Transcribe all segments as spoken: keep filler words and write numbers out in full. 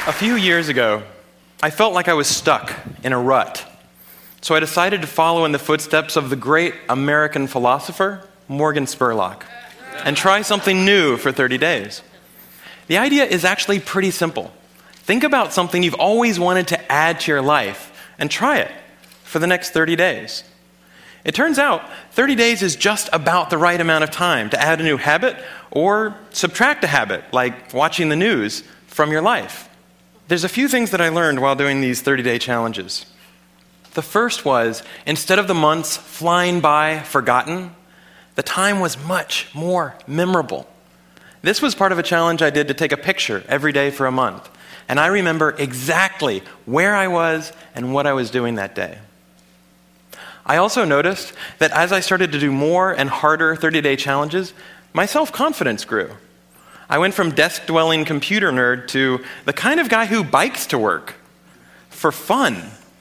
A few years ago, I felt like I was stuck in a rut. So I decided to follow in the footsteps of the great American philosopher, Morgan Spurlock, and try something new for thirty days. The idea is actually pretty simple. Think about something you've always wanted to add to your life and try it for the next thirty days. It turns out thirty days is just about the right amount of time to add a new habit or subtract a habit, like watching the news, from your life. There's a few things that I learned while doing these thirty-day challenges. The first was, instead of the months flying by forgotten, the time was much more memorable. This was part of a challenge I did to take a picture every day for a month, and I remember exactly where I was and what I was doing that day. I also noticed that as I started to do more and harder thirty-day challenges, my self-confidence grew. I went from desk-dwelling computer nerd to the kind of guy who bikes to work for fun.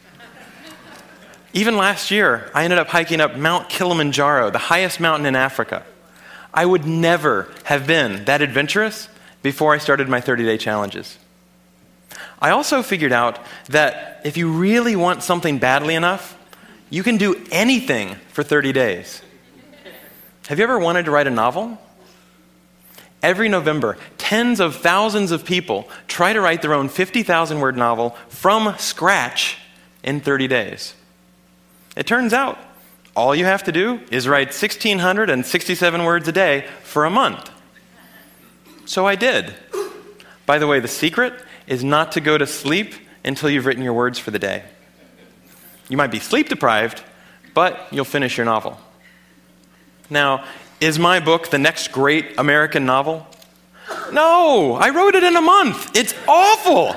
Even last year, I ended up hiking up Mount Kilimanjaro, the highest mountain in Africa. I would never have been that adventurous before I started my thirty-day challenges. I also figured out that if you really want something badly enough, you can do anything for thirty days. Have you ever wanted to write a novel? Every November, tens of thousands of people try to write their own fifty thousand word novel from scratch in thirty days. It turns out, all you have to do is write one thousand six hundred sixty-seven words a day for a month. So I did. By the way, the secret is not to go to sleep until you've written your words for the day. You might be sleep deprived, but you'll finish your novel. Now, is my book the next great American novel? No, I wrote it in a month. It's awful.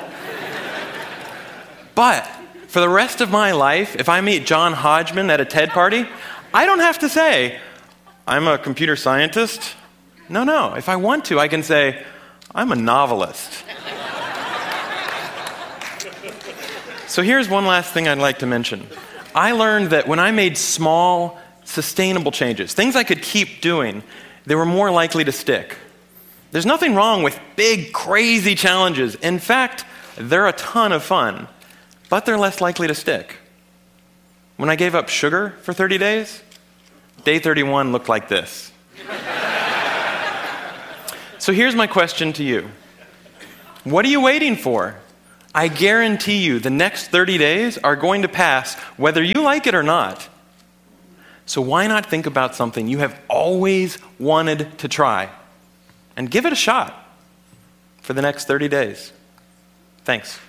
But for the rest of my life, if I meet John Hodgman at a TED party, I don't have to say, I'm a computer scientist. No, no. If I want to, I can say, I'm a novelist. So here's one last thing I'd like to mention. I learned that when I made small, sustainable changes, things I could keep doing, they were more likely to stick. There's nothing wrong with big, crazy challenges. In fact, they're a ton of fun, but they're less likely to stick. When I gave up sugar for thirty days, day thirty-one looked like this. So here's my question to you. What are you waiting for? I guarantee you the next thirty days are going to pass whether you like it or not. So why not think about something you have always wanted to try and give it a shot for the next thirty days? Thanks.